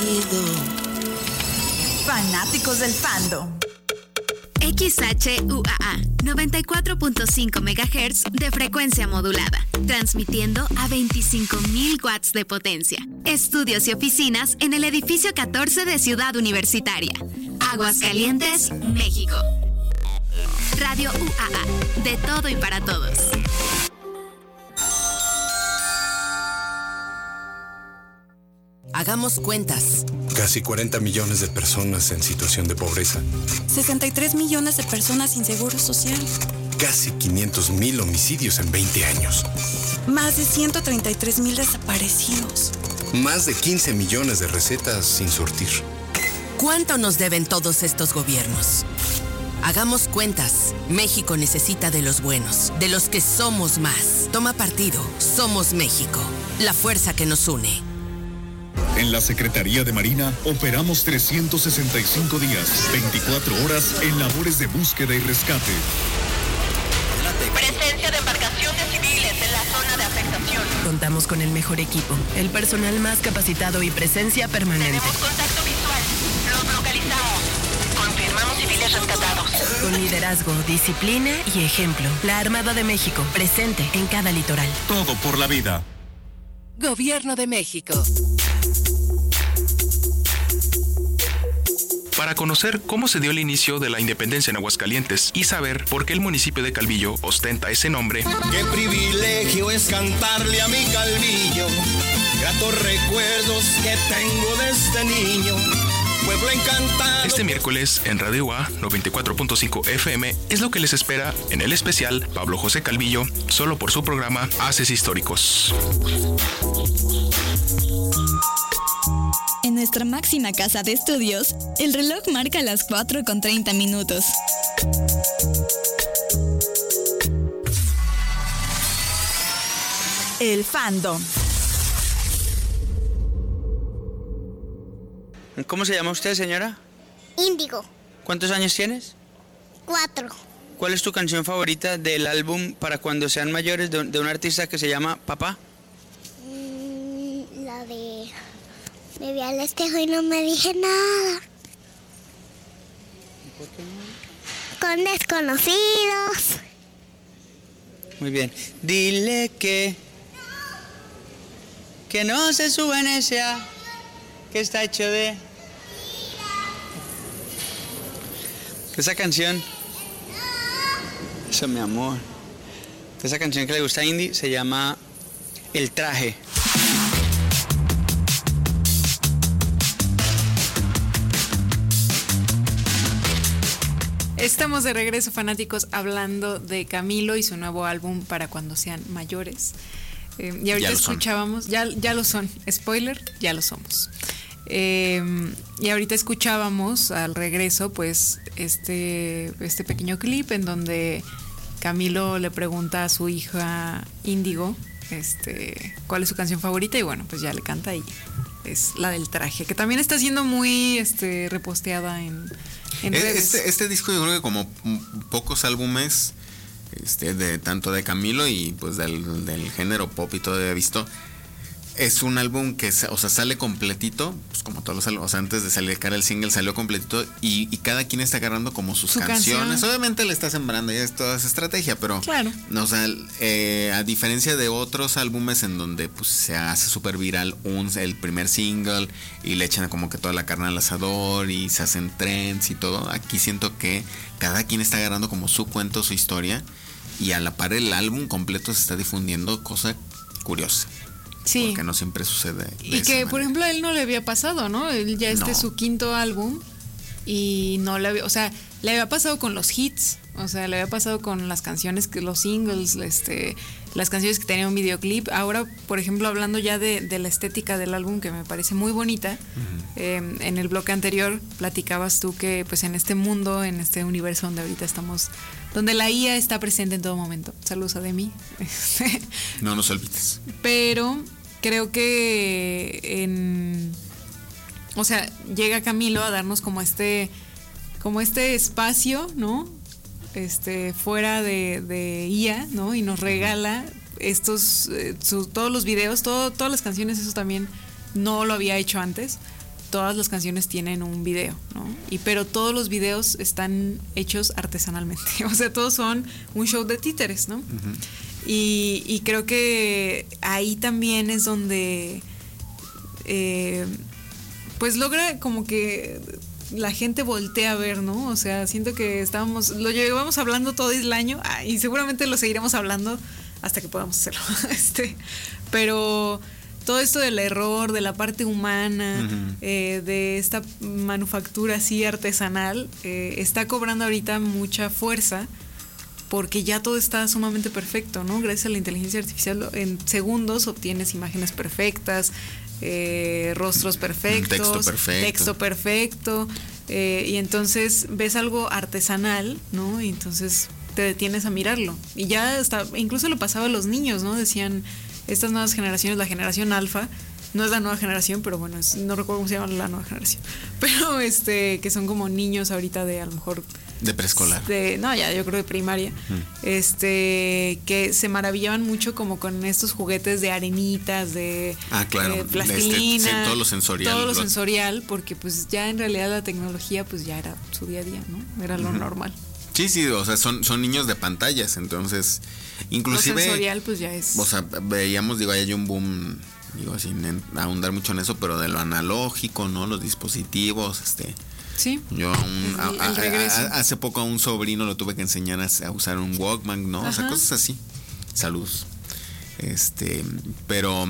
Fanáticos del fandom. XHUAA 94.5 MHz de frecuencia modulada, transmitiendo a 25,000 watts de potencia. Estudios y oficinas en el edificio 14 de Ciudad Universitaria. Aguascalientes, México. Radio UAA, de todo y para todos. Hagamos cuentas. Casi 40 millones de personas en situación de pobreza. 63 millones de personas sin seguro social. Casi 500,000 homicidios en 20 años. Más de 133,000 desaparecidos. Más de 15 millones de recetas sin surtir. ¿Cuánto nos deben todos estos gobiernos? Hagamos cuentas. México necesita de los buenos, de los que somos más. Toma partido. Somos México. La fuerza que nos une. En la Secretaría de Marina operamos 365 días, 24 horas en labores de búsqueda y rescate. Presencia de embarcaciones civiles en la zona de afectación. Contamos con el mejor equipo, el personal más capacitado y presencia permanente. Tenemos contacto visual. Los localizamos. Confirmamos civiles rescatados. Con liderazgo, disciplina y ejemplo. La Armada de México, presente en cada litoral. Todo por la vida. Gobierno de México. Para conocer cómo se dio el inicio de la independencia en Aguascalientes y saber por qué el municipio de Calvillo ostenta ese nombre. Qué privilegio es cantarle a mi Calvillo, gratos recuerdos que tengo desde niño, pueblo encantado. Este miércoles en Radio UA 94.5 FM es lo que les espera en el especial Pablo José Calvillo, solo por su programa Haces Históricos. En nuestra máxima casa de estudios, el reloj marca las 4:30. El fandom. ¿Cómo se llama usted, señora? Índigo. ¿Cuántos años tienes? 4. ¿Cuál es tu canción favorita del álbum Para Cuando Sean Mayores de un artista que se llama Papá? La de... Me vi al espejo y no me dije nada. ¿Por qué no? Con desconocidos. Muy bien. Dile que no se suba en ese A, que está hecho de... Esa canción... Eso, mi amor. Esa canción que le gusta a Indy se llama El Traje. Estamos de regreso, fanáticos, hablando de Camilo y su nuevo álbum Para Cuando Sean Mayores. Y ahorita escuchábamos, ya lo son, spoiler, ya lo somos. Y ahorita escuchábamos al regreso, pues, este pequeño clip en donde Camilo le pregunta a su hija Índigo, cuál es su canción favorita, y bueno, pues ya le canta y es la del Traje, que también está siendo muy reposteada en redes. Este disco, yo creo que como pocos álbumes tanto de Camilo y pues del género pop y todo he visto, es un álbum que sale completito, pues como todos los álbumes, o sea, antes de salir el single salió completito y cada quien está agarrando como sus canciones. Canción. Obviamente le está sembrando ya toda esa estrategia, pero claro. O sea, a diferencia de otros álbumes en donde pues se hace súper viral el primer single y le echan como que toda la carne al asador y se hacen trends y todo, aquí siento que cada quien está agarrando como su cuento, su historia, y a la par el álbum completo se está difundiendo, cosa curiosa. Sí. Porque no siempre sucede. Y que, por ejemplo, a él no le había pasado, ¿no? Él ya es su quinto álbum y no le había, o sea, le había pasado con los hits, o sea, le había pasado con las canciones, los singles, las canciones que tenían un videoclip. Ahora, por ejemplo, hablando ya de la estética del álbum, que me parece muy bonita, en el bloque anterior platicabas tú que pues en este mundo, en este universo donde ahorita estamos, donde la IA está presente en todo momento. Saludos a Demi. No nos olvides. Pero creo que o sea, llega Camilo a darnos como este espacio, ¿no? Fuera de IA, ¿no? Y nos regala todos los videos, todas las canciones. Eso también no lo había hecho antes. todas las canciones tienen un video, ¿no? Pero todos los videos están hechos artesanalmente, o sea, todos son un show de títeres, ¿no? Uh-huh. Y creo que ahí también es donde pues logra como que la gente voltea a ver, ¿no? O sea, siento que lo llevamos hablando todo el año y seguramente lo seguiremos hablando hasta que podamos hacerlo. Pero todo esto del error, de la parte humana, uh-huh, de esta manufactura así artesanal, está cobrando ahorita mucha fuerza porque ya todo está sumamente perfecto, ¿no? Gracias a la inteligencia artificial en segundos obtienes imágenes perfectas, rostros perfectos, texto perfecto, y entonces ves algo artesanal, ¿no? Y entonces te detienes a mirarlo. Y ya hasta, incluso lo pasaba a los niños, ¿no? Decían, estas nuevas generaciones, la generación alfa, no es la nueva generación, pero bueno, no recuerdo cómo se llama la nueva generación, pero que son como niños ahorita de a lo mejor de preescolar. Yo creo de primaria. Que se maravillaban mucho como con estos juguetes de arenitas, de plastilina, todo lo sensorial. Todo lo sensorial, porque pues ya en realidad la tecnología pues ya era su día a día, ¿no? Era lo normal. Sí, o sea, son niños de pantallas, entonces inclusive lo sensorial pues ya es. O sea, veíamos, hay un boom, sin ahondar mucho en eso, pero de lo analógico, ¿no? Los dispositivos, Sí. Yo hace poco a un sobrino lo tuve que enseñar a usar un Walkman, ¿no? Ajá. O sea, cosas así. Salud. Pero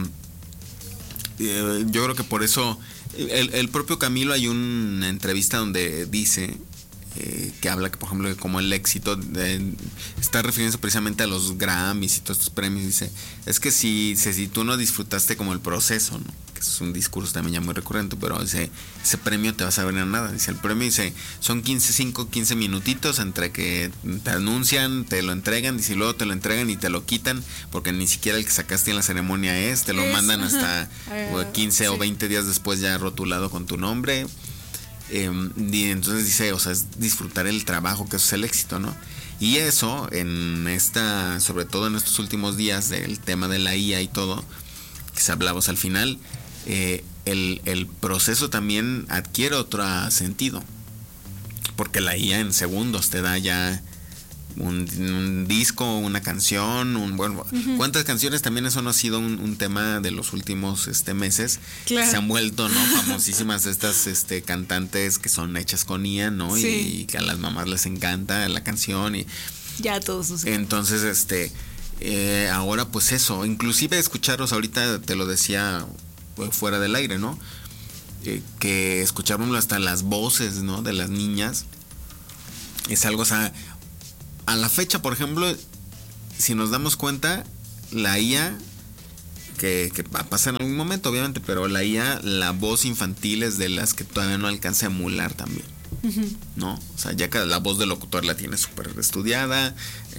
yo creo que por eso el propio Camilo, hay una entrevista donde dice que habla que, por ejemplo, que como el éxito está refiriéndose precisamente a los Grammys y todos estos premios. Dice, es que si tú no disfrutaste como el proceso, ¿no? Que es un discurso también ya muy recurrente, pero ese premio te vas a ver en nada. Dice, el premio, dice, son 15 minutitos entre que te anuncian, te lo entregan, dice, y luego te lo entregan y te lo quitan, porque ni siquiera el que sacaste en la ceremonia te lo mandan hasta 15 o 20 días después ya rotulado con tu nombre. Y entonces dice, o sea, es disfrutar el trabajo, que eso es el éxito, ¿no? Y eso, sobre todo en estos últimos días del tema de la IA y todo, que se hablaba, al final, el proceso también adquiere otro sentido, porque la IA en segundos te da ya un disco, una canción, uh-huh. ¿Cuántas canciones? También eso no ha sido un tema de los últimos meses. Claro. Se han vuelto, ¿no? Famosísimas estas cantantes que son hechas con IA, ¿no? Sí. Y que a las mamás les encanta la canción y ya todos los entonces ahora pues eso, inclusive escucharos, ahorita te lo decía fuera del aire, ¿no? Que escuchábamos hasta las voces, ¿no? De las niñas. Es algo, o sea, a la fecha, por ejemplo, si nos damos cuenta, la IA, que va a pasar en algún momento, obviamente, pero la IA, la voz infantil es de las que todavía no alcanza a emular también, uh-huh. ¿No? O sea, ya que la voz del locutor la tiene súper estudiada,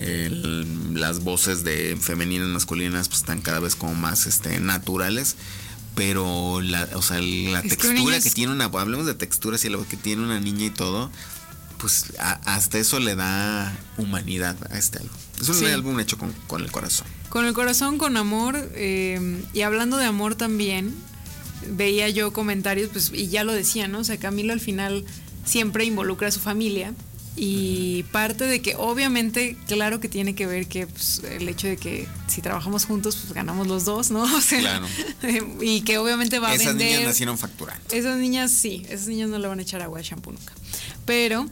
las voces de femeninas, masculinas, pues están cada vez como más naturales, pero la textura que tiene hablemos de texturas y la voz que tiene una niña y todo, pues hasta eso le da humanidad a este álbum. Es un álbum hecho con el corazón. Con el corazón, con amor, y hablando de amor también, veía yo comentarios, pues, y ya lo decía, ¿no? O sea, Camilo al final siempre involucra a su familia, y parte de que obviamente, claro que tiene que ver que pues, el hecho de que si trabajamos juntos, pues ganamos los dos, ¿no? O sea, claro. Y que obviamente va a vender. Esas niñas nacieron facturando. Esas niñas sí, esas niñas no le van a echar agua de shampoo nunca. Pero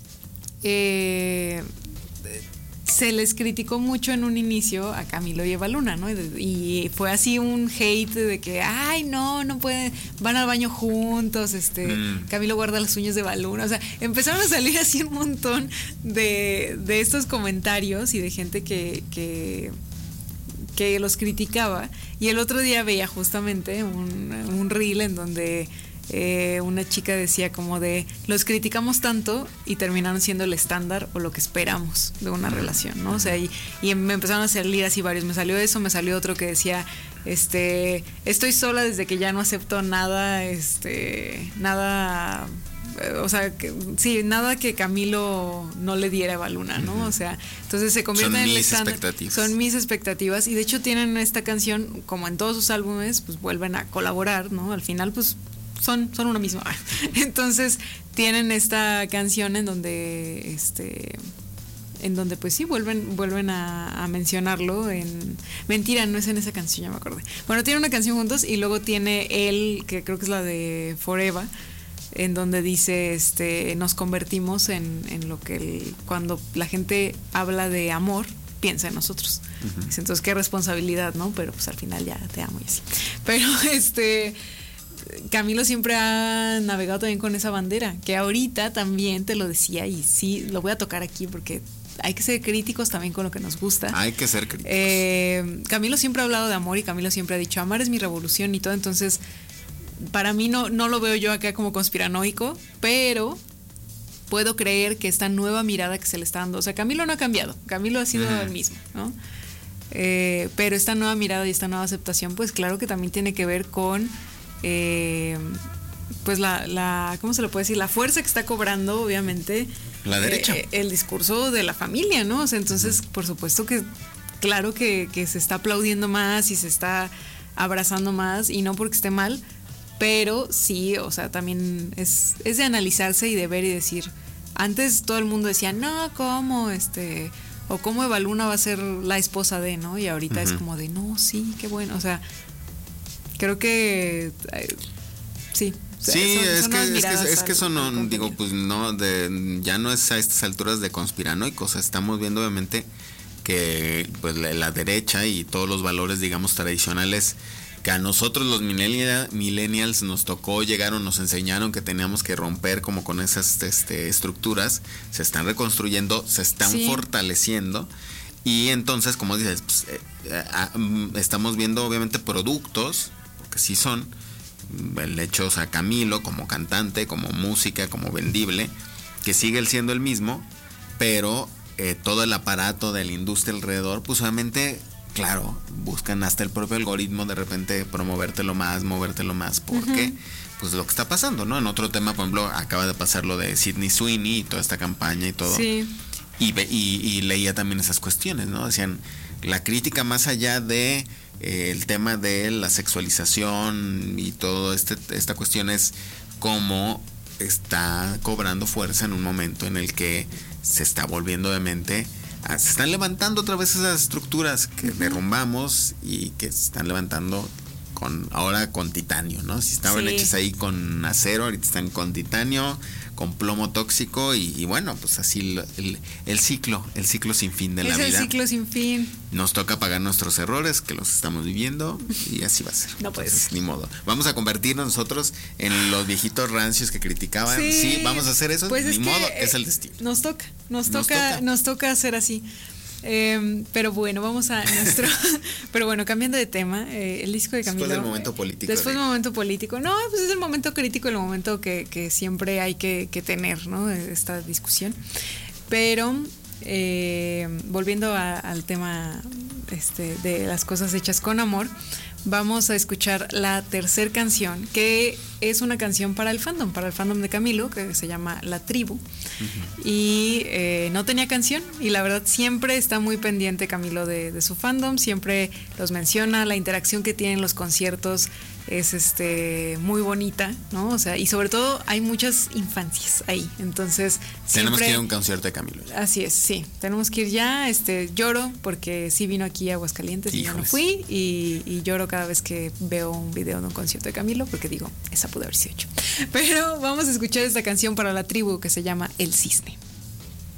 se les criticó mucho en un inicio a Camilo y Eva Luna, ¿no? Y fue así un hate de que, ay, no pueden, van al baño juntos, Camilo guarda las uñas de Eva Luna. O sea, empezaron a salir así un montón de estos comentarios y de gente que los criticaba. Y el otro día veía justamente un reel en donde una chica decía como de, los criticamos tanto y terminaron siendo el estándar o lo que esperamos de una relación, ¿no? O sea, y me empezaron a salir así varios, me salió eso, me salió otro que decía, estoy sola desde que ya no acepto nada, nada, o sea, nada que Camilo no le diera a Eva Luna, ¿no? O sea, entonces se convierte en el estándar. Son mis expectativas, y de hecho tienen esta canción, como en todos sus álbumes, pues vuelven a colaborar, ¿no? Al final, pues son uno mismo. Entonces tienen esta canción en donde pues sí vuelven a mencionarlo mentira, no es en esa canción, ya me acordé. Bueno, tiene una canción juntos y luego tiene él, que creo que es la de Forever, en donde dice nos convertimos en lo que cuando la gente habla de amor piensa en nosotros. Uh-huh. Entonces qué responsabilidad, ¿no? Pero pues al final ya te amo y así. Pero Camilo siempre ha navegado también con esa bandera, que ahorita también te lo decía y sí, lo voy a tocar aquí porque hay que ser críticos también con lo que nos gusta. Hay que ser críticos. Camilo siempre ha hablado de amor y Camilo siempre ha dicho, amar es mi revolución y todo, entonces para mí no lo veo yo acá como conspiranoico, pero puedo creer que esta nueva mirada que se le está dando, o sea, Camilo no ha cambiado, Camilo ha sido el mismo, ¿no? Pero esta nueva mirada y esta nueva aceptación, pues claro que también tiene que ver con pues la ¿cómo se lo puede decir? La fuerza que está cobrando, obviamente, la derecha, el discurso de la familia, ¿no? O sea, entonces, por supuesto que claro que se está aplaudiendo más y se está abrazando más, y no porque esté mal, pero sí, o sea, también es de analizarse y de ver y decir, antes todo el mundo decía, no, ¿cómo? O cómo Evaluna va a ser la esposa de, ¿no? Y ahorita es como de, no, sí, qué bueno, o sea, creo que sí. Sí, es que eso no, digo, pues no, ya no es a estas alturas de conspiranoicos, o sea, estamos viendo obviamente que pues la derecha y todos los valores, digamos, tradicionales que a nosotros los millennials nos tocó, llegaron, nos enseñaron que teníamos que romper como con esas estructuras, se están reconstruyendo, se están fortaleciendo, y entonces, como dices, pues, estamos viendo obviamente productos, porque sí son, el hecho, o sea, Camilo como cantante, como música, como vendible, que sigue siendo el mismo, pero todo el aparato de la industria alrededor, pues obviamente, claro, buscan hasta el propio algoritmo de repente movértelo más, porque pues lo que está pasando, ¿no? En otro tema, por ejemplo, acaba de pasar lo de Sydney Sweeney y toda esta campaña y todo. Sí. Y leía también esas cuestiones, ¿no? Decían, la crítica más allá de el tema de la sexualización y todo esta cuestión es cómo está cobrando fuerza en un momento en el que se está volviendo obviamente, se están levantando otra vez esas estructuras que derrumbamos y que se están levantando ahora con titanio, ¿no? Si estaban hechas ahí con acero, ahorita están con titanio, con plomo tóxico y bueno, pues así el ciclo sin fin de la vida. Es el ciclo sin fin. Nos toca pagar nuestros errores, que los estamos viviendo, y así va a ser. No puede ser. Ni modo. Vamos a convertirnos nosotros en los viejitos rancios que criticaban. Sí, vamos a hacer eso. Pues ni modo, es el destino. Nos toca hacer así. Pero bueno, vamos a nuestro. Pero bueno, cambiando de tema, el disco de Camilo. Después del momento político. Después del momento político. No, pues es el momento crítico, el momento que siempre hay que tener, ¿no? Esta discusión. Pero volviendo al tema de las cosas hechas con amor, vamos a escuchar la tercera canción, que es una canción para el fandom de Camilo, que se llama La Tribu. Y no tenía canción, y la verdad siempre está muy pendiente Camilo de su fandom, siempre los menciona, la interacción que tienen los conciertos es muy bonita, ¿no? O sea, y sobre todo hay muchas infancias ahí, entonces tenemos que ir a un concierto de Camilo. Así es, sí, tenemos que ir ya. Lloro porque sí vino aquí a Aguascalientes y yo no fui, y lloro cada vez que veo un video de un concierto de Camilo porque digo, esa pudo haber sido hecho. Pero vamos a escuchar esta canción para La Tribu que se llama El Cisne.